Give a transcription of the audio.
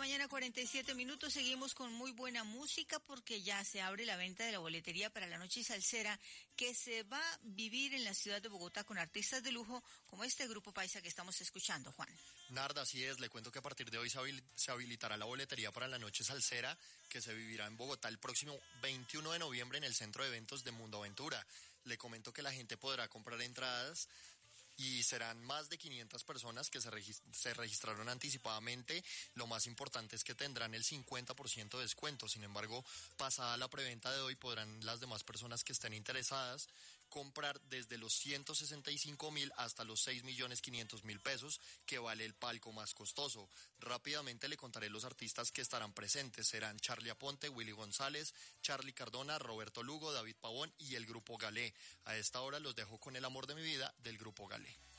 mañana, 47 minutos. Seguimos con muy buena música porque ya se abre la venta de la boletería para la Noche Salsera que se va a vivir en la ciudad de Bogotá con artistas de lujo como este grupo paisa que estamos escuchando, Juan. Narda, así es. Le cuento que a partir de hoy se habilitará la boletería para la Noche Salsera que se vivirá en Bogotá el próximo 21 de noviembre en el Centro de Eventos de Mundo Aventura. Le comento que la gente podrá comprar entradas y serán más de 500 personas que se registraron anticipadamente. Lo más importante es que tendrán el 50% de descuento. Sin embargo, pasada la preventa de hoy, podrán las demás personas que estén interesadas comprar desde los 165.000 hasta los 6.500.000 pesos, que vale el palco más costoso. Rápidamente le contaré los artistas que estarán presentes. Serán Charly Aponte, Willy González, Charly Cardona, Roberto Lugo, David Pavón y el Grupo Galé. A esta hora los dejo con El amor de mi vida del Grupo Galé.